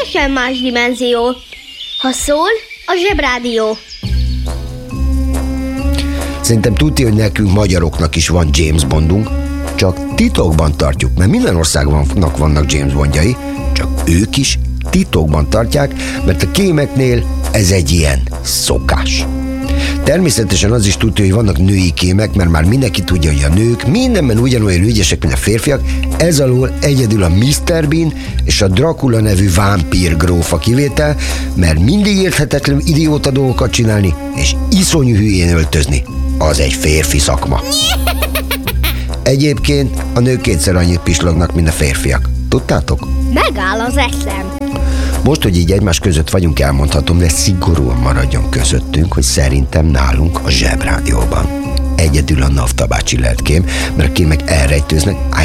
teljesen más dimenzió. Ha szól, a Zsebrádió. Szerintem tudti, hogy nekünk magyaroknak is van James Bondunk, csak titokban tartjuk, mert minden országnak vannak James Bondjai, csak ők is titokban tartják, mert a kémeknél ez egy ilyen szokás. Természetesen az is tudja, hogy vannak női kémek, mert már mindenki tudja, hogy a nők mindenben ugyanolyan ügyesek, mint a férfiak, ez alól egyedül a Mr. Bean és a Dracula nevű vámpír grófa kivétel, mert mindig érthetetlen idióta dolgokat csinálni, és iszonyú hülyén öltözni. Az egy férfi szakma. Egyébként a nők kétszer annyit pislognak, mint a férfiak. Tudtátok? Megáll az eszem. Most, hogy így egymás között vagyunk, elmondhatom, de szigorúan maradjon közöttünk, hogy szerintem nálunk a Zsebrádióban egyedül a Nafta bácsi lehet kém, mert a kémek elrejtőznek,